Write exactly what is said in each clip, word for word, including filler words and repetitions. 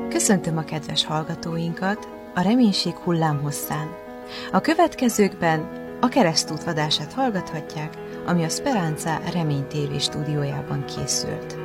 Köszöntöm a kedves hallgatóinkat a Reménység hullámhosszán. A következőkben a Keresztút adását hallgathatják, ami a Speranza Remény té vé stúdiójában készült.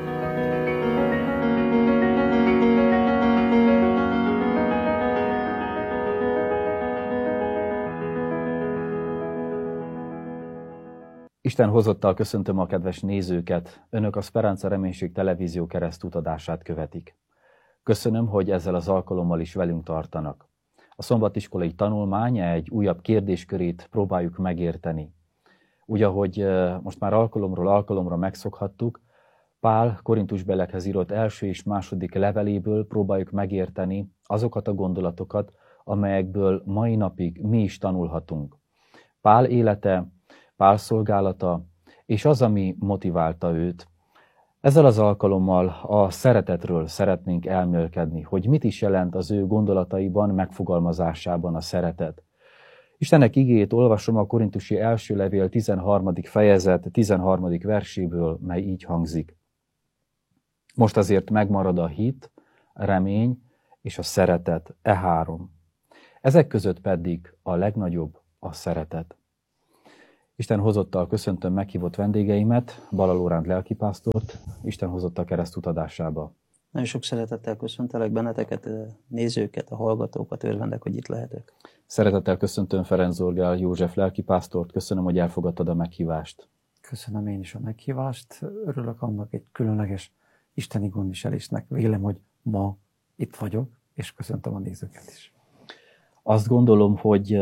Isten hozottal köszöntöm a kedves nézőket, önök a Speranza Reménység televízió Keresztút adását követik. Köszönöm, hogy ezzel az alkalommal is velünk tartanak. A szombatiskolai tanulmány egy újabb kérdéskörét próbáljuk megérteni. Úgy, ahogy most már alkalomról alkalomra megszokhattuk, Pál Korintusbeliekhez írott első és második leveléből próbáljuk megérteni azokat a gondolatokat, amelyekből mai napig mi is tanulhatunk. Pál élete, Pál szolgálata és az, ami motiválta őt. Ezzel az alkalommal a szeretetről szeretnénk elmélkedni, hogy mit is jelent az ő gondolataiban, megfogalmazásában a szeretet. Istennek igéjét olvasom a Korintusi első levél tizenharmadik fejezet tizenharmadik verséből, mely így hangzik. Most azért megmarad a hit, a remény és a szeretet, e három. Ezek között pedig a legnagyobb a szeretet. Isten hozottal köszöntöm meghívott vendégeimet, Balla Lóránt lelkipásztort, Isten hozottal Keresztút adásába. Nagyon sok szeretettel köszöntelek benneteket, nézőket, a hallgatókat, örvendek, hogy itt lehetek. Szeretettel köszöntöm Ferenc Zorgál József lelkipásztort, köszönöm, hogy elfogadtad a meghívást. Köszönöm én is a meghívást, örülök annak egy különleges isteni gondviselésnek. Vélem, hogy ma itt vagyok, és köszöntöm a nézőket is. Azt gondolom, hogy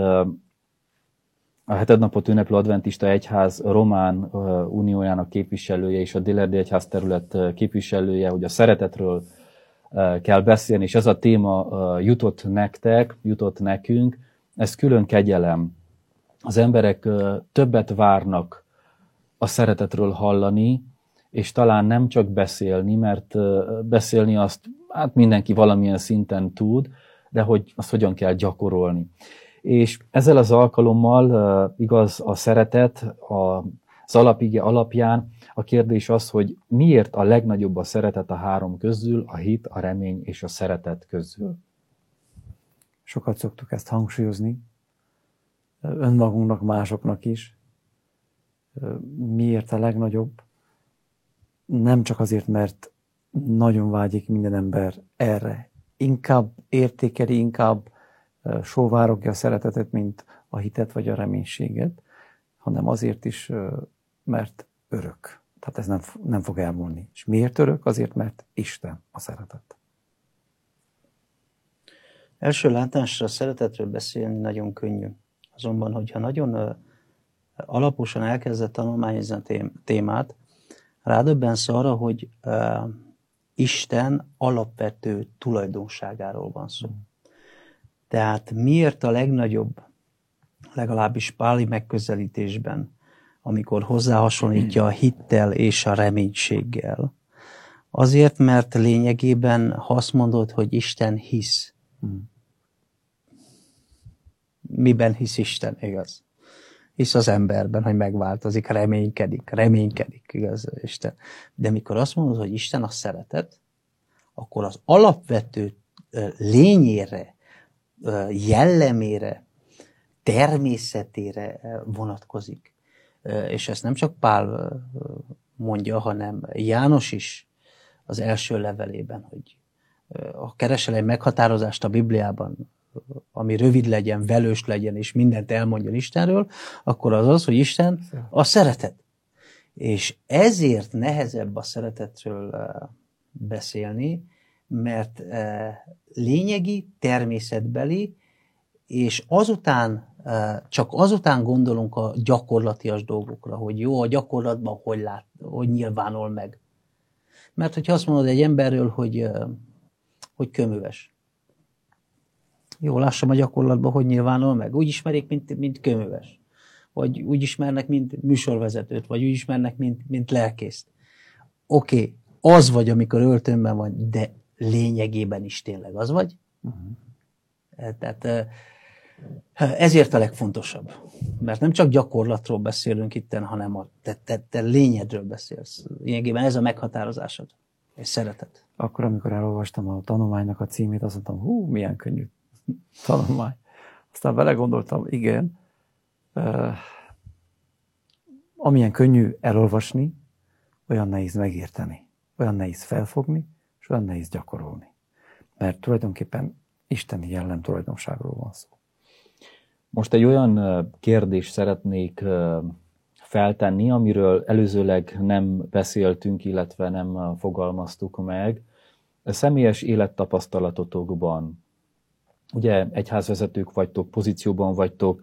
a hetednapot ünneplő adventista egyház román uniójának képviselője és a Dél-Erdély egyház terület képviselője, hogy a szeretetről kell beszélni, és ez a téma jutott nektek, jutott nekünk, ez külön kegyelem. Az emberek többet várnak a szeretetről hallani, és talán nem csak beszélni, mert beszélni azt hát mindenki valamilyen szinten tud, de hogy azt hogyan kell gyakorolni. És ezzel az alkalommal uh, igaz a szeretet, az alapige alapján a kérdés az, hogy miért a legnagyobb a szeretet a három közül, a hit, a remény és a szeretet közül. Sokat szoktuk ezt hangsúlyozni, önmagunknak, másoknak is. Miért a legnagyobb? Nem csak azért, mert nagyon vágyik minden ember erre. Inkább értékeli, inkább sóvárogja a szeretetet, mint a hitet vagy a reménységet, hanem azért is, mert örök. Tehát ez nem, nem fog elmúlni. És miért örök? Azért, mert Isten a szeretet. Első látásra a szeretetről beszélni nagyon könnyű. Azonban, hogyha nagyon alaposan elkezdett tanulmányozni a témát, rádöbbensz arra, hogy uh, Isten alapvető tulajdonságáról van szó. Tehát miért a legnagyobb, legalábbis páli megközelítésben, amikor hozzáhasonlítja a hittel és a reménységgel? Azért, mert lényegében, ha azt mondod, hogy Isten hisz, hmm. miben hisz Isten, igaz? Hisz az emberben, hogy megváltozik, reménykedik, reménykedik, igaz, Isten. De mikor azt mondod, hogy Isten a szeretet, akkor az alapvető lényére, jellemére, természetére vonatkozik. És ezt nem csak Pál mondja, hanem János is az első levelében, hogy ha keresel egy meghatározást a Bibliában, ami rövid legyen, velős legyen, és mindent elmondjon Istenről, akkor az az, hogy Isten a szeretet. És ezért nehezebb a szeretetről beszélni, mert lényegi, természetbeli, és azután, csak azután gondolunk a gyakorlatias dolgokra, hogy jó, a gyakorlatban hogy, lát, hogy nyilvánul meg. Mert hogyha azt mondod egy emberről, hogy, hogy köműves. Jó, lássam a gyakorlatban, hogy nyilvánul meg. Úgy ismerik, mint, mint köműves. Vagy úgy ismernek, mint műsorvezetőt, vagy úgy ismernek, mint, mint lelkészt. Oké, okay, az vagy, amikor öltönben van, de lényegében is tényleg az vagy. Uh-huh. Tehát ezért a legfontosabb. Mert nem csak gyakorlatról beszélünk itten, hanem a te, te, te lényedről beszélsz. Lényegében ez a meghatározásod. És szeretet. Akkor, amikor elolvastam a tanulmánynak a címét, azt mondtam, hú, milyen könnyű tanulmány. Aztán belegondoltam, igen, uh, amilyen könnyű elolvasni, olyan nehéz megérteni, olyan nehéz felfogni, és olyan nehéz gyakorolni. Mert tulajdonképpen isteni jellem tulajdonságról van szó. Most egy olyan kérdést szeretnék feltenni, amiről előzőleg nem beszéltünk, illetve nem fogalmaztuk meg. A személyes élettapasztalatotokban, ugye egyházvezetők vagytok, pozícióban vagytok,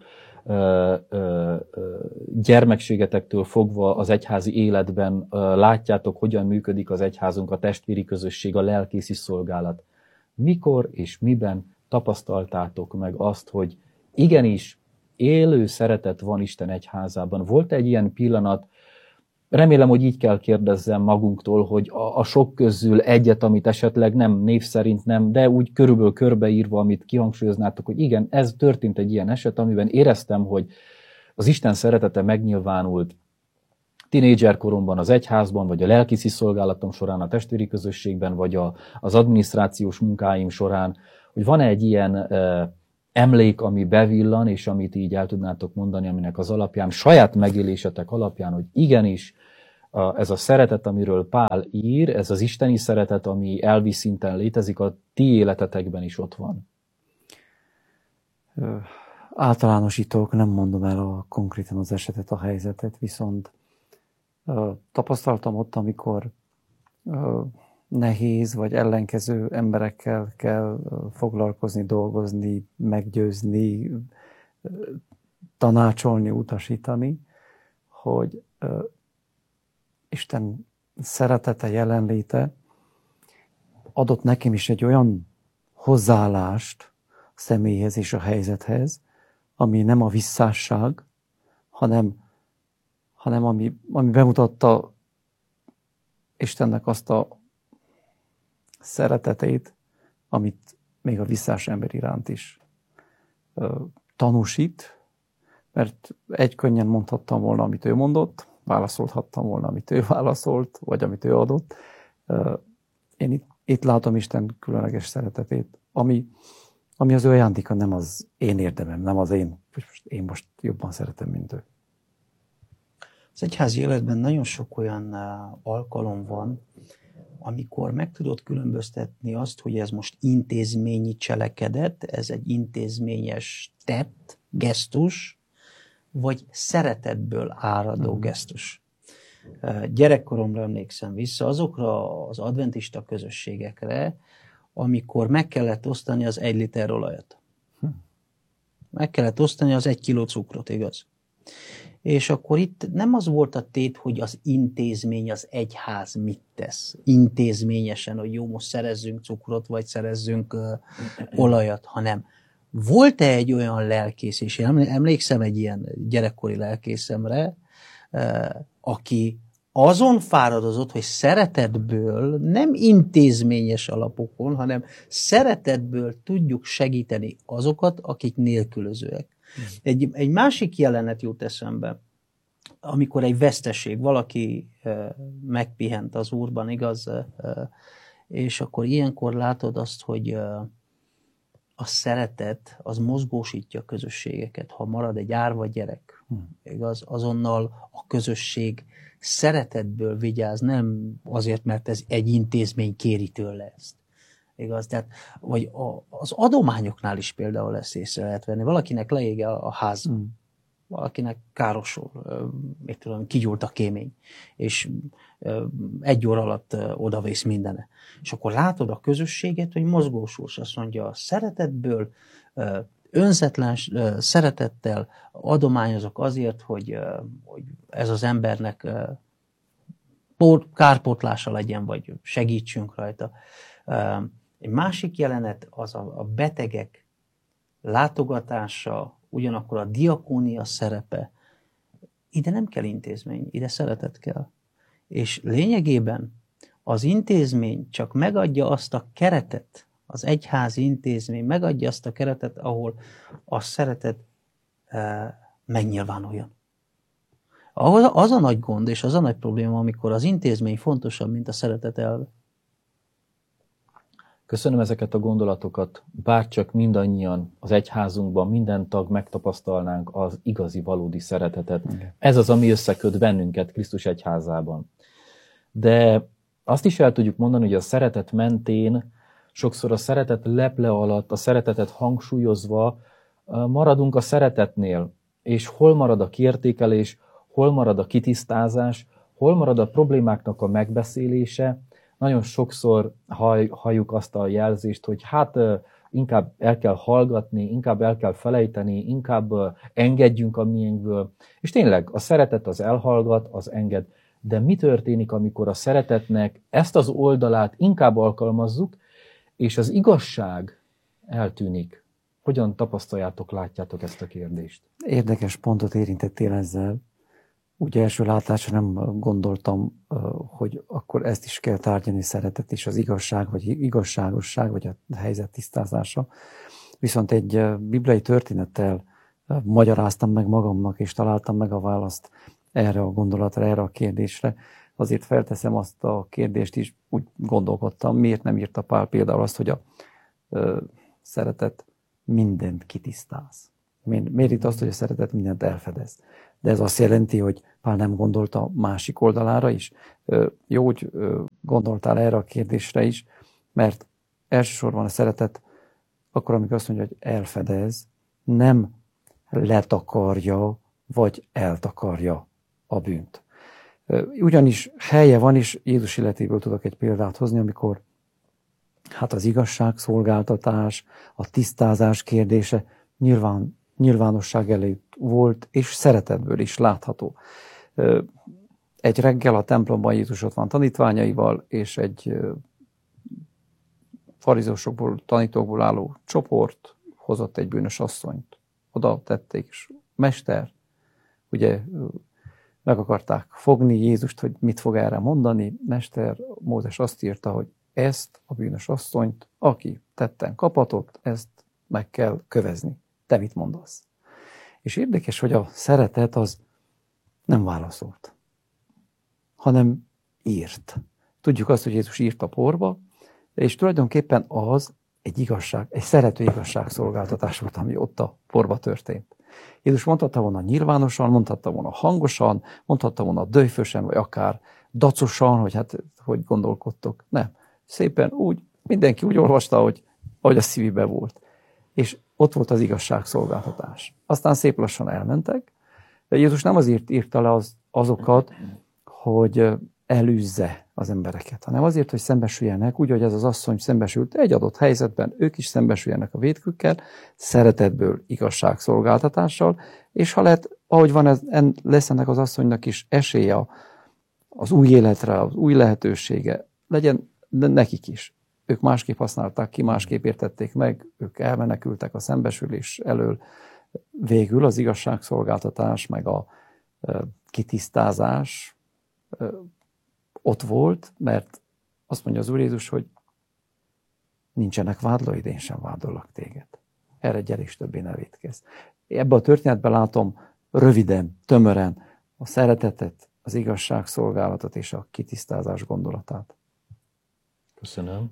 gyermekségetektől fogva az egyházi életben látjátok, hogyan működik az egyházunk, a testvéri közösség, a lelkészi szolgálat. Mikor és miben tapasztaltátok meg azt, hogy igenis élő szeretet van Isten egyházában? Volt egy ilyen pillanat, remélem, hogy így kell kérdezzem magunktól, hogy a, a sok közül egyet, amit esetleg nem név szerint nem, de úgy körülbelül körbeírva, amit kihangsúlyoznátok, hogy igen, ez történt egy ilyen eset, amiben éreztem, hogy az Isten szeretete megnyilvánult tínédzser koromban az egyházban, vagy a lelkészi szolgálatom során, a testvéri közösségben, vagy a, az adminisztrációs munkáim során, hogy van-e egy ilyen e, emlék, ami bevillan, és amit így el tudnátok mondani, aminek az alapján, saját megélésetek alapján, hogy igenis a, ez a szeretet, amiről Pál ír, ez az isteni szeretet, ami elvi szinten létezik, a ti életetekben is ott van. Ö, általánosítók, nem mondom el a konkrétan az esetet, a helyzetet, viszont ö, tapasztaltam ott, amikor ö, nehéz vagy ellenkező emberekkel kell foglalkozni, dolgozni, meggyőzni, tanácsolni, utasítani, hogy uh, Isten szeretete, jelenléte adott nekem is egy olyan hozzáállást a személyhez és a helyzethez, ami nem a visszásság, hanem, hanem ami, ami bemutatta Istennek azt a szeretetét, amit még a visszás ember iránt is ö, tanúsít, mert egy könnyen mondhattam volna, amit ő mondott, válaszolhattam volna, amit ő válaszolt, vagy amit ő adott. Ö, én itt, itt látom Isten különleges szeretetét, ami, ami az ő ajándéka, nem az én érdemem, nem az én, én most jobban szeretem, mint ő. Az egyházi életben nagyon sok olyan alkalom van, amikor meg tudod különböztetni azt, hogy ez most intézményi cselekedet, ez egy intézményes tett, gesztus, vagy szeretetből áradó mm. gesztus. Gyerekkoromra emlékszem vissza azokra az adventista közösségekre, amikor meg kellett osztani az egy liter olajat. Hm. Meg kellett osztani az egy kiló cukrot, igaz? És akkor itt nem az volt a tét, hogy az intézmény, az egyház mit tesz. Intézményesen, hogy jó, most szerezzünk cukrot, vagy szerezzünk uh, olajat, hanem volt-e egy olyan lelkész, és én emlékszem egy ilyen gyerekkori lelkészemre, uh, aki azon fáradozott, hogy szeretetből, nem intézményes alapokon, hanem szeretetből tudjuk segíteni azokat, akik nélkülözőek. Egy, egy másik jelenet jut eszembe, amikor egy veszteség, valaki e, megpihent az Úrban, igaz? E, és akkor ilyenkor látod azt, hogy e, a szeretet, az mozgósítja a közösségeket. Ha marad egy árva gyerek, igaz? Azonnal a közösség szeretetből vigyáz, nem azért, mert ez egy intézmény kéri tőle ezt. Igaz? Tehát, vagy a, az adományoknál is például ezt észre lehet venni. Valakinek leége a, a ház, mm. valakinek károsul, mit tudom, kigyúlt a kémény, és egy óra alatt odavész mindene. És akkor látod a közösséget, hogy mozgósul, és azt mondja, szeretetből, önzetlen szeretettel adományozok azért, hogy, hogy ez az embernek kárpótlása legyen, vagy segítsünk rajta. Egy másik jelenet az a, a betegek látogatása, ugyanakkor a diakónia szerepe. Ide nem kell intézmény, ide szeretet kell. És lényegében az intézmény csak megadja azt a keretet, az egyházi intézmény megadja azt a keretet, ahol a szeretet e, megnyilvánuljon. Az a nagy gond és az a nagy probléma, amikor az intézmény fontosabb, mint a szeretet elve. Köszönöm ezeket a gondolatokat, bárcsak mindannyian az egyházunkban, minden tag megtapasztalnánk az igazi, valódi szeretetet. Igen. Ez az, ami összeköt bennünket Krisztus egyházában. De azt is el tudjuk mondani, hogy a szeretet mentén sokszor a szeretet leple alatt, a szeretetet hangsúlyozva maradunk a szeretetnél. És hol marad a kiértékelés, hol marad a kitisztázás, hol marad a problémáknak a megbeszélése. Nagyon sokszor hall, halljuk azt a jelzést, hogy hát inkább el kell hallgatni, inkább el kell felejteni, inkább engedjünk a miénkből. És tényleg a szeretet az elhallgat, az enged. De mi történik, amikor a szeretetnek ezt az oldalát inkább alkalmazzuk, és az igazság eltűnik? Hogyan tapasztaljátok, látjátok ezt a kérdést? Érdekes pontot érintettél ezzel. Úgy első látásra nem gondoltam, hogy akkor ezt is kell tárgyalni, szeretet és az igazság, vagy igazságosság, vagy a helyzet tisztázása. Viszont egy bibliai történettel magyaráztam meg magamnak, és találtam meg a választ erre a gondolatra, erre a kérdésre. Azért felteszem azt a kérdést is, úgy gondolkodtam, miért nem írta Pál például azt, hogy a ö, szeretet mindent kitisztáz. Miért itt azt, hogy a szeretet mindent elfedez? De ez azt jelenti, hogy Pál nem gondolta másik oldalára is. Jó, hogy gondoltál erre a kérdésre is, mert elsősorban a szeretet, akkor, amikor azt mondja, hogy elfedez, nem letakarja, vagy eltakarja a bűnt. Ugyanis helye van, és Jézus életéből tudok egy példát hozni, amikor hát az igazságszolgáltatás, a tisztázás kérdése nyilván, nyilvánosság előtt volt, és szeretetből is látható. Egy reggel a templomban Jézus ott van tanítványaival, és egy farizósokból, tanítókból álló csoport hozott egy bűnös asszonyt. Oda tették, és mester, ugye meg akarták fogni Jézust, hogy mit fog erre mondani. Mester, Mózes azt írta, hogy ezt a bűnös asszonyt, aki tetten kapatott, ezt meg kell kövezni. Te mit mondasz? És érdekes, hogy a szeretet az nem válaszolt, hanem írt. Tudjuk azt, hogy Jézus írt a porba, és tulajdonképpen az egy igazság, egy szerető igazságszolgáltatás volt, ami ott a porba történt. Jézus mondhatta volna nyilvánosan, mondhatta volna hangosan, mondhatta volna döjfösen, vagy akár dacosan, hogy hát hogy gondolkodtok. Nem. Szépen úgy, mindenki úgy olvasta, hogy, ahogy a szívébe volt. És ott volt az igazságszolgáltatás. Aztán szép lassan elmentek, de Jézus nem azért írta le az, azokat, hogy elűzze az embereket, hanem azért, hogy szembesüljenek, úgy, hogy ez az asszony szembesült egy adott helyzetben, ők is szembesüljenek a vétkükkel, szeretetből, igazságszolgáltatással, és ha lehet, ahogy van, ez, lesz ennek az asszonynak is esélye az új életre, az új lehetősége, legyen nekik is. Ők másképp használták ki, másképp értették meg, ők elmenekültek a szembesülés elől. Végül az igazságszolgáltatás, meg a kitisztázás ott volt, mert azt mondja az Úr Jézus, hogy nincsenek vádlóid, én sem vádollak téged. Erre gyere is többé ne vétkezz. Ebben a történetben látom röviden, tömören a szeretetet, az igazságszolgálatot és a kitisztázás gondolatát. Köszönöm.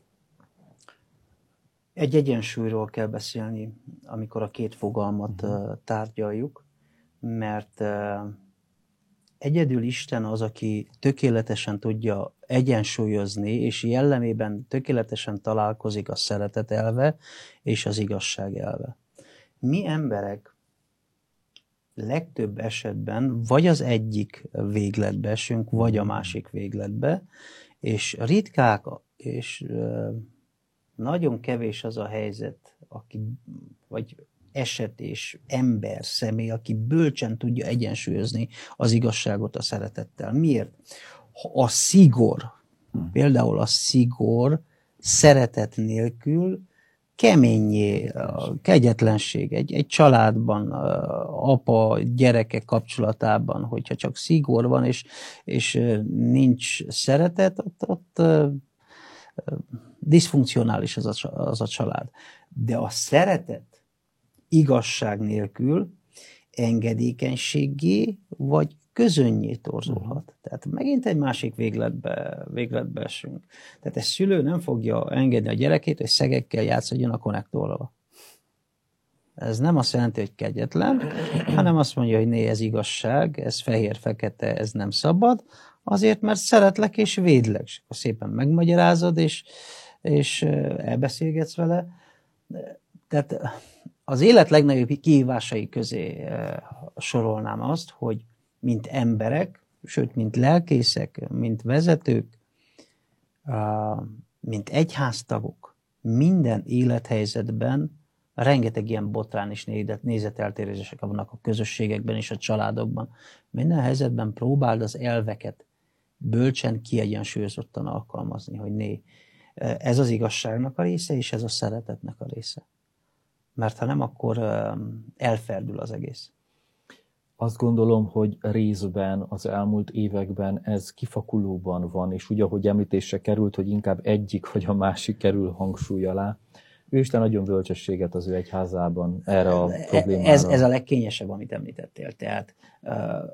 Egy egyensúlyról kell beszélni, amikor a két fogalmat uh, tárgyaljuk, mert uh, egyedül Isten az, aki tökéletesen tudja egyensúlyozni, és jellemében tökéletesen találkozik a szeretet elve és az igazság elve. Mi emberek legtöbb esetben vagy az egyik végletbe esünk, vagy a másik végletbe, és ritkák, és uh, nagyon kevés az a helyzet, aki, vagy eset és ember, személy, aki bölcsen tudja egyensúlyozni az igazságot a szeretettel. Miért? A szigor, hmm. például a szigor szeretet nélkül keményé, a kegyetlenség egy, egy családban, apa, gyereke kapcsolatában, hogyha csak szigor van, és, és nincs szeretet, ott, ott diszfunkcionális az a, az a család. De a szeretet igazság nélkül engedékenységgé vagy közönnyé torzulhat. Tehát megint egy másik végletbe, végletbe esünk. Tehát egy szülő nem fogja engedni a gyerekét, hogy szegekkel játszódjon a konnektorral. Ez nem azt jelenti, hogy kegyetlen, hanem azt mondja, hogy né, ez igazság, ez fehér-fekete, ez nem szabad, azért, mert szeretlek és védlek. És akkor szépen megmagyarázod, és, és elbeszélgetsz vele. Tehát az élet legnagyobb kihívásai közé sorolnám azt, hogy mint emberek, sőt, mint lelkészek, mint vezetők, mint egyháztagok, minden élethelyzetben rengeteg ilyen botrán és nézeteltérések vannak a közösségekben és a családokban. Minden helyzetben próbáld az elveket bölcsen, kiegyensúlyozottan alkalmazni, hogy né, ez az igazságnak a része, és ez a szeretetnek a része. Mert ha nem, akkor elferdül az egész. Azt gondolom, hogy részben az elmúlt években ez kifakulóban van, és úgy, ahogy említésre került, hogy inkább egyik vagy a másik kerül hangsúly alá. Ő Isten nagyon bölcsességet az ő egyházában erre a problémára. Ez, ez a legkényesebb, amit említettél. Tehát uh,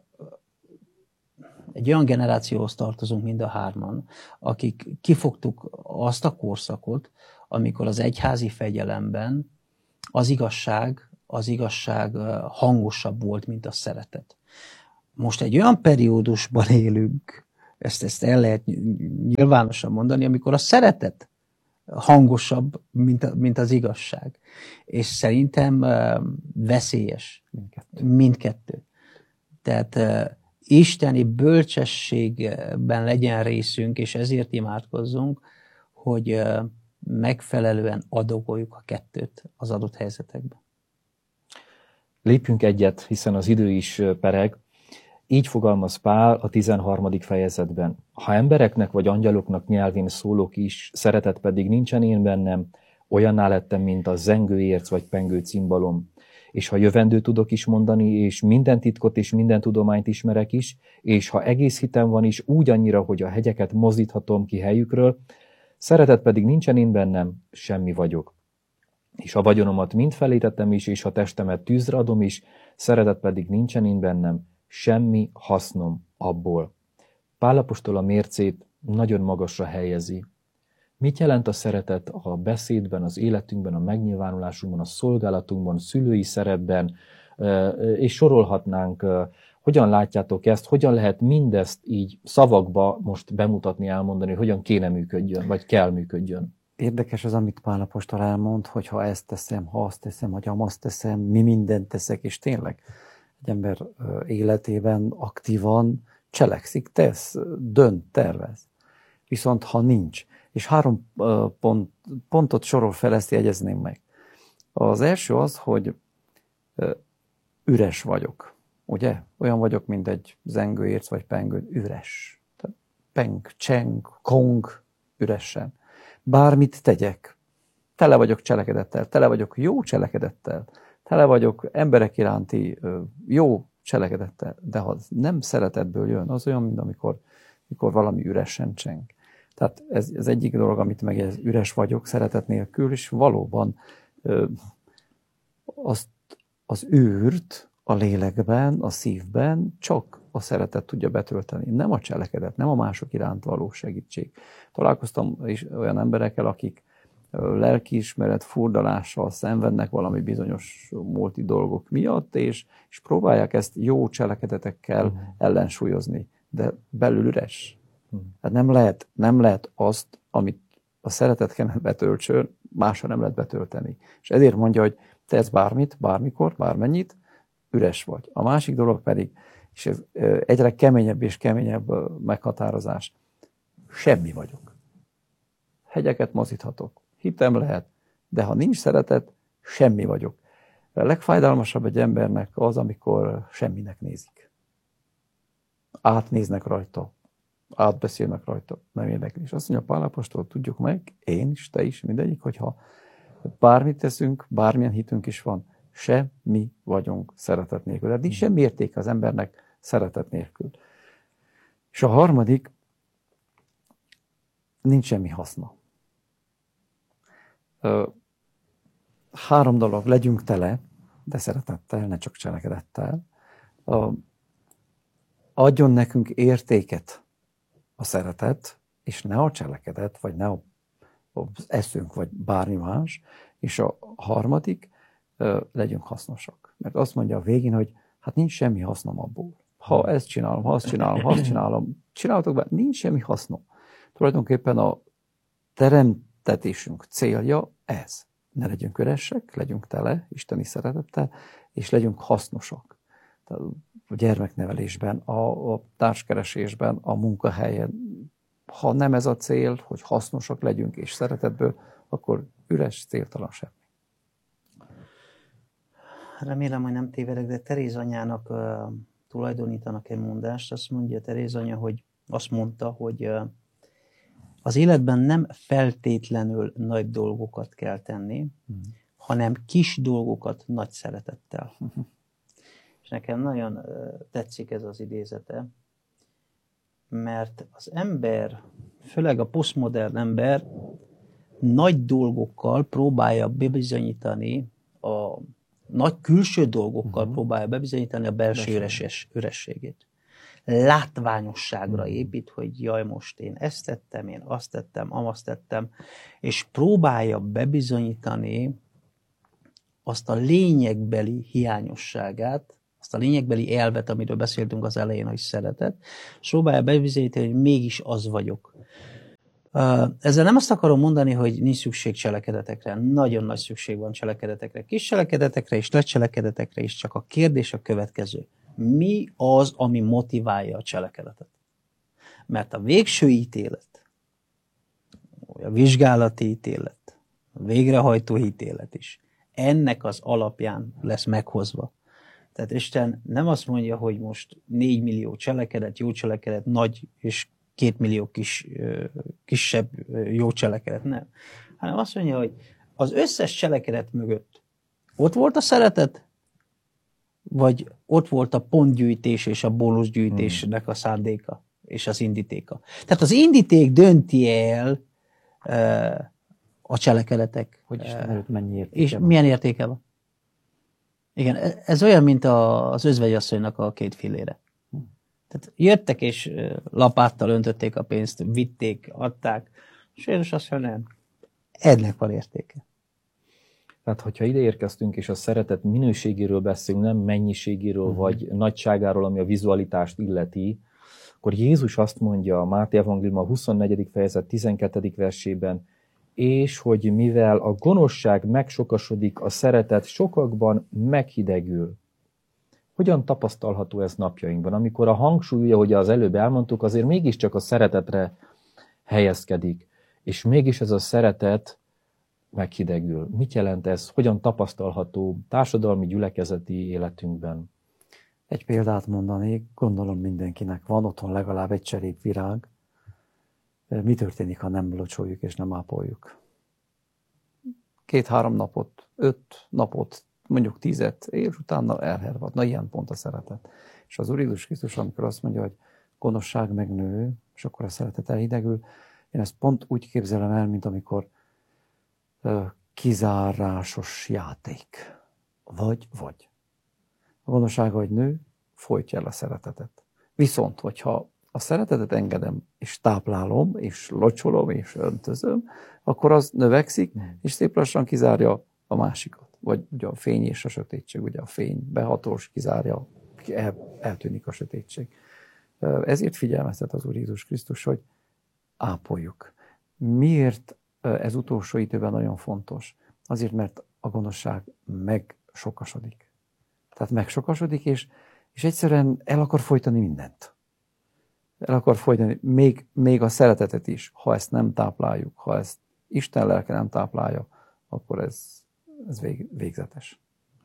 egy olyan generációhoz tartozunk mind a hárman, akik kifogtuk azt a korszakot, amikor az egyházi fegyelemben az igazság, az igazság hangosabb volt, mint a szeretet. Most egy olyan periódusban élünk, ezt, ezt el lehet nyilvánosan mondani, amikor a szeretet hangosabb, mint, a, mint az igazság. És szerintem uh, veszélyes mindkettő. mindkettő. Tehát uh, isteni bölcsességben legyen részünk, és ezért imádkozzunk, hogy uh, megfelelően adagoljuk a kettőt az adott helyzetekben. Lépjünk egyet, hiszen az idő is pereg. Így fogalmaz Pál a tizenharmadik fejezetben. Ha embereknek vagy angyaloknak nyelvén szólok is, szeretet pedig nincsen én bennem, olyanná lettem, mint a zengő érc vagy pengő cimbalom. És ha jövendő tudok is mondani, és minden titkot és minden tudományt ismerek is, és ha egész hitem van is, úgy annyira, hogy a hegyeket mozdíthatom ki helyükről, szeretet pedig nincsen én bennem, semmi vagyok. És ha vagyonomat mind felétettem is, és ha testemet tűzre adom is, szeretet pedig nincsen én bennem, semmi hasznom abból. Pál apostol a mércét nagyon magasra helyezi. Mit jelent a szeretet a beszédben, az életünkben, a megnyilvánulásunkban, a szolgálatunkban, szülői szerepben, és sorolhatnánk, hogyan látjátok ezt, hogyan lehet mindezt így szavakba most bemutatni, elmondani, hogy hogyan kéne működjön, vagy kell működjön. Érdekes az, amit Pál apostol elmond, hogy ha ezt teszem, ha azt teszem, ha azt teszem, mi mindent teszek, és tényleg egy ember életében aktívan cselekszik, tesz, dönt, tervez. Viszont ha nincs, és három pont, pontot sorol fel, ezt jegyezném meg. Az első az, hogy üres vagyok, ugye? Olyan vagyok, mint egy zengőérc vagy pengő, üres. Peng, cseng, kong, üresen. Bármit tegyek, tele vagyok cselekedettel, tele vagyok jó cselekedettel, tele vagyok emberek iránti jó cselekedettel, de ha nem szeretetből jön, az olyan, mint amikor, amikor valami üresen cseng. Tehát ez az egyik dolog, amit megjegyez, üres vagyok szeretet nélkül, és valóban azt, az űrt a lélekben, a szívben csak a szeretet tudja betölteni, nem a cselekedet, nem a mások iránt való segítség. Találkoztam is olyan emberekkel, akik lelkiismeret furdalással szenvednek valami bizonyos múlti dolgok miatt, és, és próbálják ezt jó cselekedetekkel uh-huh. ellensúlyozni, de belül üres. Uh-huh. Hát nem lehet, nem lehet azt, amit a szeretet kellene betöltsön, másra nem lehet betölteni. És ezért mondja, hogy tesz bármit, bármikor, bármennyit, üres vagy. A másik dolog pedig, és ez egyre keményebb és keményebb meghatározás, semmi vagyok. Hegyeket mozdíthatok, hitem lehet, de ha nincs szeretet, semmi vagyok. A legfájdalmasabb egy embernek az, amikor semminek nézik. Átnéznek rajta, átbeszélnek rajta, nem érdekli. És azt mondja Pál apostol, tudjuk meg, én is, te is, mindegyik, hogyha bármit teszünk, bármilyen hitünk is van, semmi vagyunk szeretet nélkül. Tehát nincs semmi értéke az embernek szeretet nélkül. És a harmadik, nincs semmi haszna. Három dolog, legyünk tele, de szeretettel, ne csak cselekedettel. adjon nekünk értéket a szeretet, és ne a cselekedet, vagy ne a, az eszünk, vagy bármi más. És a harmadik, legyünk hasznosak. Mert azt mondja a végén, hogy hát nincs semmi hasznom abból. Ha ezt csinálom, ha azt csinálom, ha azt csinálom, csináltok be, nincs semmi hasznom. Tulajdonképpen a teremtetésünk célja ez. Ne legyünk üresek, legyünk tele isteni szeretettel, és legyünk hasznosak. Tehát a gyermeknevelésben, a, a társkeresésben, a munkahelyen. Ha nem ez a cél, hogy hasznosak legyünk és szeretetből, akkor üres, céltalan semmi. Remélem, hogy nem tévedek, de Teréz anyának uh, tulajdonítanak egy mondást. Azt mondja Teréz anya, hogy azt mondta, hogy uh, az életben nem feltétlenül nagy dolgokat kell tenni, hmm. hanem kis dolgokat nagy szeretettel. Hmm. És nekem nagyon uh, tetszik ez az idézete, mert az ember, főleg a posztmodern ember nagy dolgokkal próbálja bebizonyítani, a nagy külső dolgokkal uh-huh. próbálja bebizonyítani a belső üres, ürességét. Látványosságra épít, hogy jaj, most én ezt tettem, én azt tettem, amazt tettem, és próbálja bebizonyítani azt a lényegbeli hiányosságát, azt a lényegbeli elvet, amiről beszéltünk az elején, hogy szeretet, és próbálja bebizonyítani, hogy mégis az vagyok. Ezzel nem azt akarom mondani, hogy nincs szükség cselekedetekre. Nagyon nagy szükség van cselekedetekre. Kis cselekedetekre és nagy cselekedetekre is, csak a kérdés a következő. Mi az, ami motiválja a cselekedetet? Mert a végső ítélet, a vizsgálati ítélet, a végrehajtó ítélet is ennek az alapján lesz meghozva. Tehát Isten nem azt mondja, hogy most négy millió cselekedet, jó cselekedet, nagy és két millió kis, kisebb jó cselekedet, nem. Hanem azt mondja, hogy az összes cselekedet mögött ott volt a szeretet, vagy ott volt a pontgyűjtés és a bónuszgyűjtésnek a szándéka és az indítéka. Tehát az indíték dönti el uh, a cselekedetek. Hogy Isten előtt mennyi értéke és van. milyen értéke van. Igen, ez olyan, mint a, az özvegyasszonynak a két fillére. Tehát jöttek és lapáttal öntötték a pénzt, vitték, adták, és Jézus azt mondja, nem. Ennek van értéke. Tehát, hogyha ide érkeztünk, és a szeretet minőségéről beszélünk, nem mennyiségéről, uh-huh. vagy nagyságáról, ami a vizualitást illeti, akkor Jézus azt mondja a Máté evangélium a huszonnegyedik fejezet tizenkettedik versében, és hogy mivel a gonoszság megsokasodik, a szeretet sokakban meghidegül. Hogyan tapasztalható ez napjainkban? Amikor a hangsúly, ahogy az előbb elmondtuk, azért mégiscsak a szeretetre helyezkedik, és mégis ez a szeretet meghidegül. Mit jelent ez? Hogyan tapasztalható társadalmi, gyülekezeti életünkben? Egy példát mondanék, gondolom mindenkinek van otthon legalább egy cserépvirág. Mi történik, ha nem locsoljuk és nem ápoljuk? Két-három napot, öt napot, mondjuk tízet, és utána elhervad. Na, ilyen pont a szeretet. És az Úr Jézus Krisztus, amikor azt mondja, hogy gonoszság megnő, és akkor a szeretet elhidegül, én ezt pont úgy képzelem el, mint amikor uh, kizárásos játék. Vagy, vagy. A gonoszság, hogy nő, folytja el a szeretetet. Viszont, hogyha a szeretetet engedem, és táplálom, és locsolom, és öntözöm, akkor az növekszik, és szép lassan kizárja a másikat. Vagy ugye a fény és a sötétség, ugye a fény behatós, kizárja, el, eltűnik a sötétség. Ezért figyelmeztet az Úr Jézus Krisztus, hogy ápoljuk. Miért ez utolsó időben nagyon fontos? Azért, mert a gonoszság megsokasodik. Tehát megsokasodik, és, és egyszerűen el akar folytani mindent. El akar folytani még, még a szeretetet is, ha ezt nem tápláljuk, ha ezt Isten lelke nem táplálja, akkor ez, ez vég, végzetes.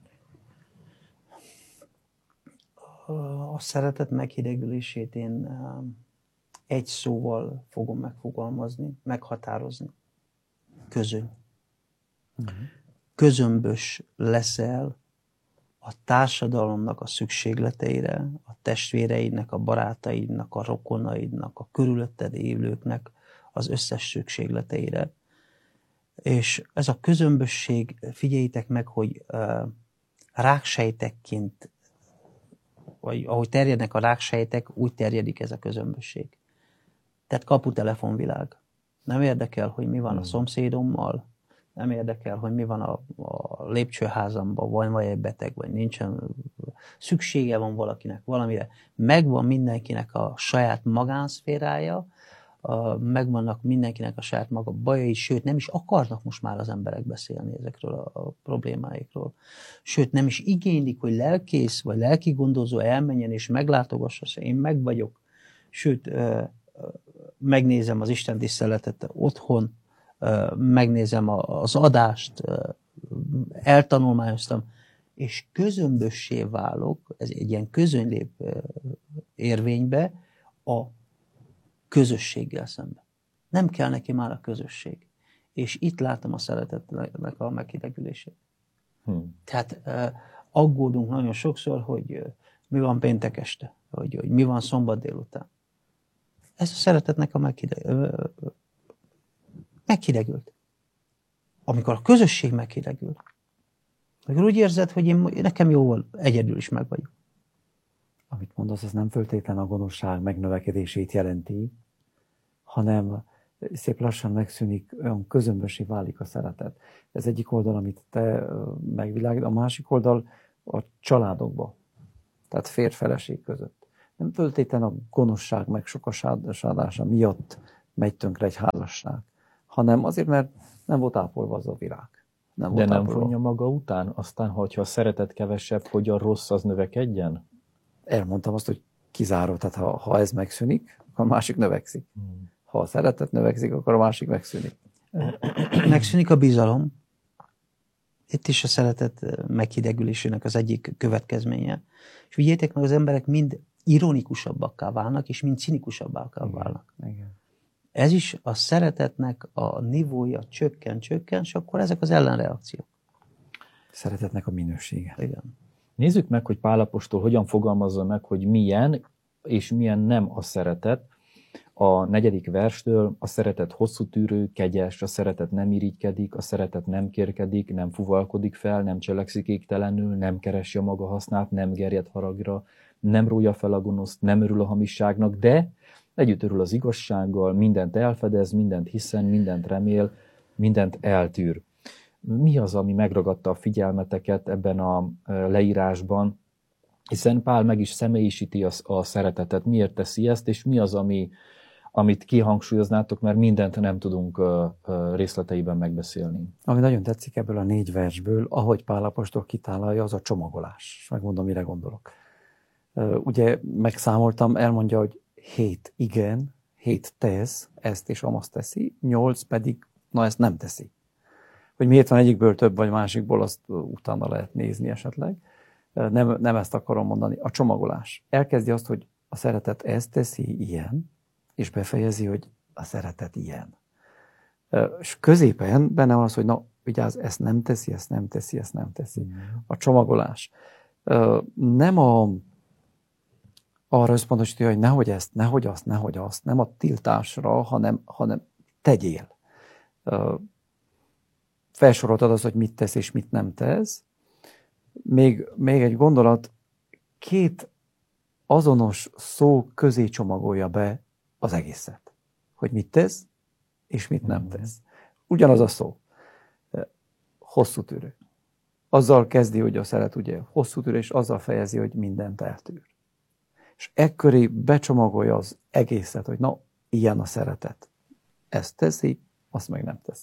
A szeretet meghidegülését én egy szóval fogom megfogalmazni, meghatározni. Közöny. Uh-huh. Közömbös leszel a társadalomnak a szükségleteire, a testvéreidnek, a barátaidnak, a rokonaidnak, a körülötted élőknek az összes szükségleteire. És ez a közömbösség, figyeljétek meg, hogy uh, ráksejtekként vagy ahogy terjednek a ráksejtek, úgy terjedik ez a közömbösség. Tehát kaputelefonvilág. Nem érdekel, hogy mi van a szomszédommal, nem érdekel, hogy mi van a, a lépcsőházamban, vagy vagy egy beteg, vagy nincsen, szüksége van valakinek valamire. Megvan mindenkinek a saját magánszférája, a, megvannak mindenkinek a saját maga bajai, sőt nem is akarnak most már az emberek beszélni ezekről a, a problémáikról. Sőt nem is igénylik, hogy lelkész vagy lelki gondozó elmenjen és meglátogassa, hogy én meg vagyok. Sőt, ö, ö, megnézem az Isten tiszteletet otthon, ö, megnézem a, az adást, ö, eltanulmányoztam, és közömbössé válok, ez egy ilyen közönlép ö, érvénybe, a közösséggel szemben. Nem kell neki már a közösség. És itt látom a szeretetnek a meghidegülését. Hmm. Tehát uh, aggódunk nagyon sokszor, hogy uh, mi van péntek este, hogy, hogy mi van szombat délután. Ez a szeretetnek a meghideg, uh, meghidegült. Amikor a közösség meghidegül, akkor úgy érzed, hogy én, nekem jól egyedül is meg vagyok. Amit mondasz, az nem föltétlen a gonoszság megnövekedését jelenti, hanem szép lassan megszűnik, olyan közömbössé válik a szeretet. Ez egyik oldal, amit te megvilágít, a másik oldal a családokba, tehát férj-feleség között. Nem föltétlen a gonoszság megsokasádása miatt megy tönkre egy házasság, hanem azért, mert nem volt ápolva az a virág. Nem De nem vonja maga után? Aztán, hogyha a szeretet kevesebb, hogy a rossz az növekedjen? Elmondtam azt, hogy kizáró, tehát ha, ha ez megszűnik, akkor a másik növekszik. Hmm. Ha a szeretet növekszik, akkor a másik megszűnik. Megszűnik a bizalom. Itt is a szeretet meghidegülésének az egyik következménye. És vigyétek meg, az emberek mind ironikusabbakká válnak, és mind cinikusabbakká válnak. Igen. Igen. Ez is a szeretetnek a nivója csökken, csökken, és akkor ezek az ellenreakciók. Szeretetnek a minősége. Igen. Nézzük meg, hogy Pál apostol hogyan fogalmazza meg, hogy milyen és milyen nem a szeretet. A negyedik verstől: a szeretet hosszú tűrő, kegyes, a szeretet nem irigykedik, a szeretet nem kérkedik, nem fuvalkodik fel, nem cselekszik égtelenül, nem keresi a maga hasznát, nem gerjed haragra, nem rója fel a gonoszt, nem örül a hamisságnak, de együtt örül az igazsággal, mindent elfedez, mindent hiszen, mindent remél, mindent eltűr. Mi az, ami megragadta a figyelmeteket ebben a leírásban? Hiszen Pál meg is személyisíti a, a szeretetet. Miért teszi ezt, és mi az, ami, amit kihangsúlyoznátok, mert mindent nem tudunk uh, uh, részleteiben megbeszélni. Ami nagyon tetszik ebből a négy versből, ahogy Pál apostol kitálalja, az a csomagolás. Megmondom, mire gondolok. Uh, ugye megszámoltam, elmondja, hogy hét igen, hét tesz, ezt és amazt teszi, nyolc pedig, na ezt nem teszi. Hogy miért van egyikből több, vagy másikból, azt utána lehet nézni esetleg. Nem, nem ezt akarom mondani. A csomagolás. Elkezdi azt, hogy a szeretet ezt teszi, ilyen, és befejezi, hogy a szeretet ilyen. És középen benne van az, hogy na, vigyázz, ezt nem teszi, ezt nem teszi, ezt nem teszi. A csomagolás. Nem a, arra összpontosítja, hogy nehogy ezt, nehogy azt, nehogy azt, nem a tiltásra, hanem, hanem tegyél. Felsoroltad az, hogy mit tesz és mit nem tesz. Még, még egy gondolat, két azonos szó közé csomagolja be az egészet. Hogy mit tesz, és mit nem tesz. Ugyanaz a szó. Hosszú tűrő. Azzal kezdi, hogy a szeret ugye hosszú tűrő, és azzal fejezi, hogy mindent eltűr. És ekköré becsomagolja az egészet, hogy na, ilyen a szeretet. Ezt teszi, azt meg nem teszi.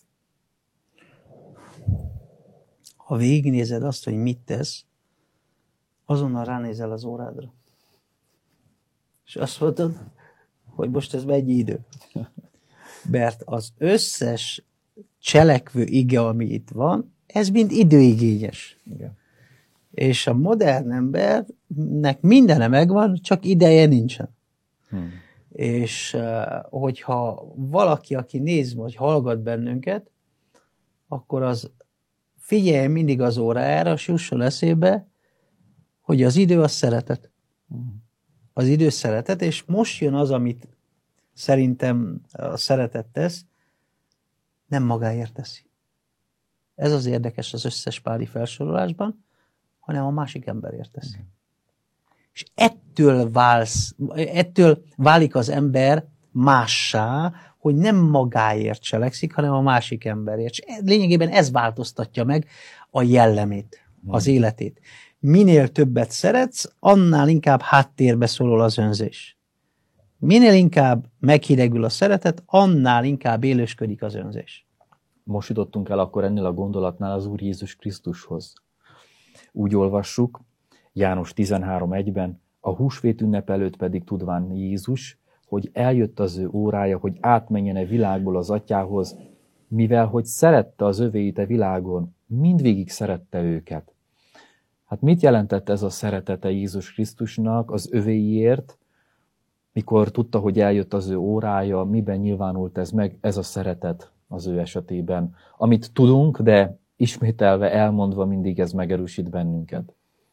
Ha végignézed azt, hogy mit tesz, azonnal ránézel az órádra. És azt mondod, hogy most ez mennyi idő. Mert az összes cselekvő ige, ami itt van, ez mind időigényes. Igen. És a modern embernek mindene megvan, csak ideje nincsen. Hmm. És hogyha valaki, aki néz, vagy hallgat bennünket, akkor az figyelj mindig az órájára, és jusson eszébe, hogy az idő az szeretet. Az idő szeretet, és most jön az, amit szerintem a szeretet tesz, nem magáért teszi. Ez az érdekes az összes páli felsorolásban, hanem a másik emberért teszi. Mm. És ettől, válsz, ettől válik az ember mássá, hogy nem magáért cselekszik, hanem a másik emberért. És lényegében ez változtatja meg a jellemét, az életét. Minél többet szeretsz, annál inkább háttérbe szorul az önzés. Minél inkább meghidegül a szeretet, annál inkább élősködik az önzés. Most jutottunk el akkor ennél a gondolatnál az Úr Jézus Krisztushoz. Úgy olvassuk, János tizenhárom egyben, a húsvét ünnep előtt pedig tudván Jézus, hogy eljött az ő órája, hogy átmenjen a világból az atyához, mivel hogy szerette az övéit a világon, mindvégig szerette őket. Hát mit jelentett ez a szeretete Jézus Krisztusnak az övéiért, mikor tudta, hogy eljött az ő órája, miben nyilvánult ez meg, ez a szeretet az ő esetében, amit tudunk, de ismételve, elmondva mindig ez megerősít bennünket.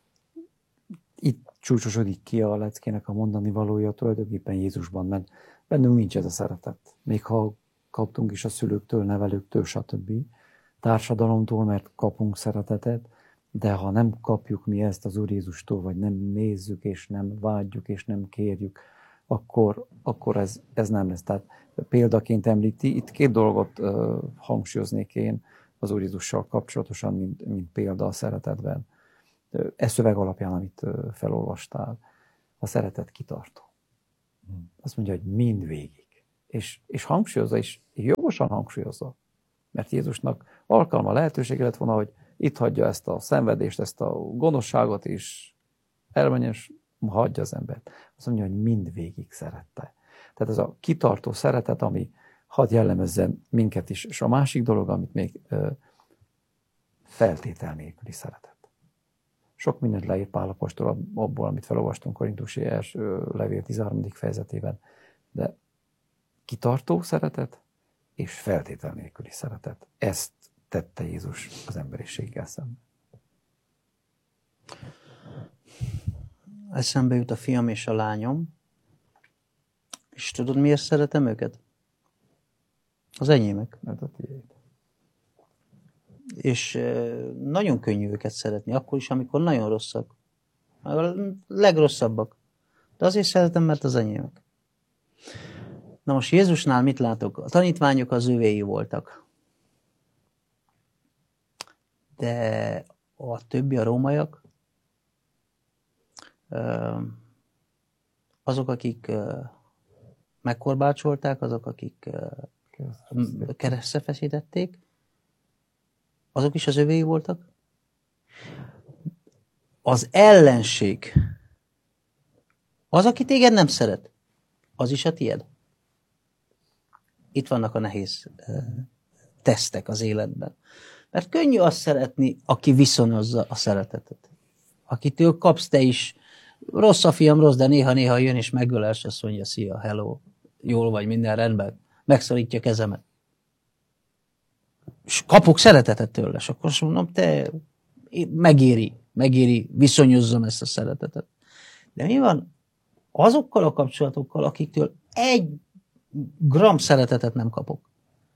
Itt csúcsosodik ki a leckének a mondani valója tulajdonképpen Jézusban, mert bennünk nincs ez a szeretet. Még ha kaptunk is a szülőktől, nevelőktől, stb. Társadalomtól, mert kapunk szeretetet, de ha nem kapjuk mi ezt az Úr Jézustól, vagy nem nézzük, és nem vágyjuk, és nem kérjük, akkor, akkor ez, ez nem lesz. Tehát példaként említi, itt két dolgot uh, hangsúlyoznék én az Úr Jézussal kapcsolatosan, mint, mint példa a szeretetben. Ez szöveg alapján, amit uh, felolvastál, a szeretet kitartó. Hmm. Azt mondja, hogy mindvégig. És, és hangsúlyozza, és jogosan hangsúlyozza. Mert Jézusnak alkalma, lehetősége lett volna, hogy itt hagyja ezt a szenvedést, ezt a gonoszságot is, elmenjen, és hagyja az embert. Azt mondja, hogy mindvégig szerette. Tehát ez a kitartó szeretet, ami hadd jellemezzen minket is. És a másik dolog, amit még ö, feltétel nélküli szeretet. Sok mindent leír Pál apostol abból, amit felolvastunk Korintusi első levél tizenharmadik fejezetében. De kitartó szeretet és feltétel nélküli szeretet. Ezt tette Jézus az emberiséggel szemben. Eszembe jut a fiam és a lányom, és tudod, miért szeretem őket? Az enyémek. Mert a tiéd. És nagyon könnyű őket szeretni, akkor is, amikor nagyon rosszak. A legrosszabbak. De azért szeretem, mert az enyémek. Na most Jézusnál mit látok? A tanítványok az övéi voltak. De a többi, a rómaiak, azok, akik megkorbácsolták, azok, akik keresztre feszítették, azok is az övéi voltak. Az ellenség, az, aki téged nem szeret, az is a tied. Itt vannak a nehéz tesztek az életben. Mert könnyű azt szeretni, aki viszonyozza a szeretetet. Akitől kapsz te is, rossz a fiam, rossz, de néha-néha jön és megölel, és azt mondja, szia, hello, jól vagy, minden rendben, megszorítja kezemet. És kapok szeretetet tőle, és akkor azt mondom, te megéri, megéri, viszonyozzam ezt a szeretetet. De mi van azokkal a kapcsolatokkal, akiktől egy gram szeretetet nem kapok?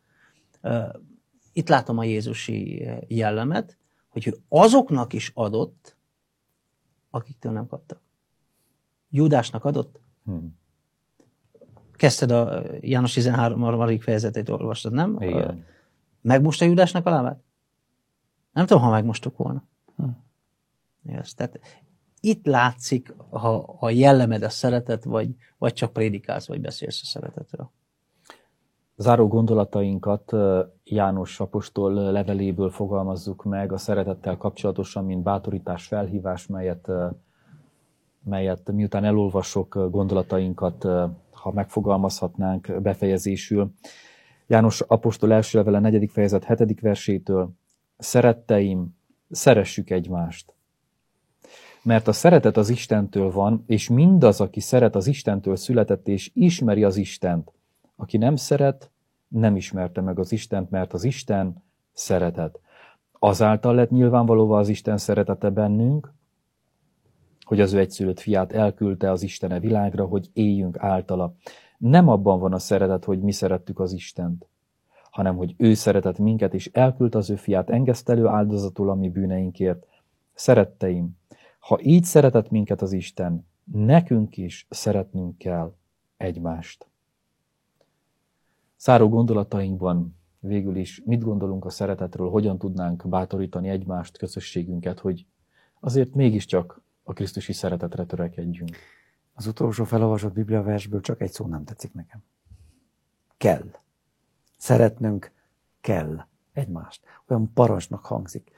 Itt látom a jézusi jellemet, hogy ő azoknak is adott, akiktől nem kaptak. Júdásnak adott? Hmm. Kezdted a János tizenhárom. fejezetét, olvastad, nem? Igen. Megmosta Júdásnak a lábát? Nem tudom, ha megmostuk volna. Hmm. Yes, tehát itt látszik, ha a jellemed a szeretet, vagy, vagy csak prédikálsz, vagy beszélsz a szeretetről. Záró gondolatainkat János apostol leveléből fogalmazzuk meg a szeretettel kapcsolatosan, mint bátorítás, felhívás, melyet, melyet miután elolvasok gondolatainkat, ha megfogalmazhatnánk befejezésül. János apostol első levele negyedik fejezet hetedik versétől: szeretteim, szeressük egymást. Mert a szeretet az Istentől van, és mindaz, aki szeret, az Istentől született, és ismeri az Istent. Aki nem szeret, nem ismerte meg az Istent, mert az Isten szeretet. Azáltal lett nyilvánvalóvá az Isten szeretete bennünk, hogy az ő egyszülött fiát elküldte az Istene világra, hogy éljünk általa. Nem abban van a szeretet, hogy mi szerettük az Istent, hanem hogy ő szeretett minket, és elküldte az ő fiát engesztelő áldozatul a mi bűneinkért. Szeretteim, ha így szeretett minket az Isten, nekünk is szeretnünk kell egymást. Záró gondolatainkban végül is mit gondolunk a szeretetről, hogyan tudnánk bátorítani egymást, közösségünket, hogy azért mégiscsak a krisztusi szeretetre törekedjünk. Az utolsó felolvasott bibliaversből csak egy szó nem tetszik nekem. Kell. Szeretnünk kell egymást. Olyan parancsnak hangzik.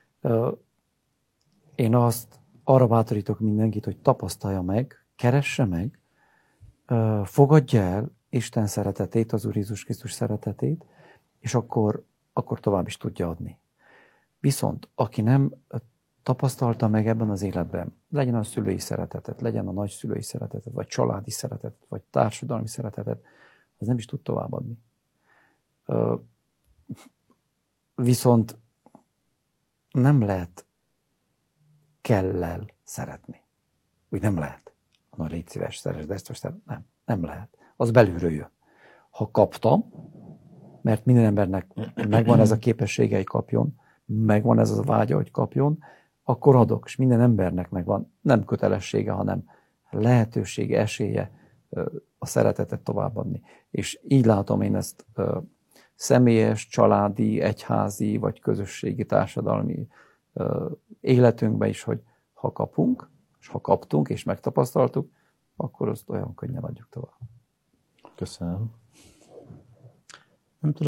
Én azt arra bátorítok mindenkit, hogy tapasztalja meg, keresse meg, fogadja el Isten szeretetét, az Úr Jézus Krisztus szeretetét, és akkor, akkor tovább is tudja adni. Viszont aki nem tapasztalta meg ebben az életben, legyen a szülői szeretetet, legyen a nagyszülői szeretetet, vagy családi szeretetet, vagy társadalmi szeretetet, az nem is tud továbbadni. Viszont nem lehet kell-el szeretni. Úgy nem lehet. Na, légy szíves, szeresd ezt, most nem, nem lehet. Az belülről jön. Ha kaptam, mert minden embernek megvan ez a képessége, hogy kapjon, megvan ez a vágya, hogy kapjon, akkor adok, és minden embernek megvan, nem kötelessége, hanem lehetősége, esélye a szeretetet továbbadni. És így látom én ezt személyes, családi, egyházi, vagy közösségi, társadalmi életünkben is, hogy ha kapunk, és ha kaptunk, és megtapasztaltuk, akkor azt olyan könnyen adjuk tovább. Köszönöm.